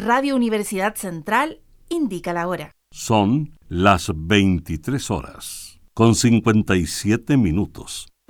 Radio Universidad Central indica la hora. Son las 23 horas, con 57 minutos.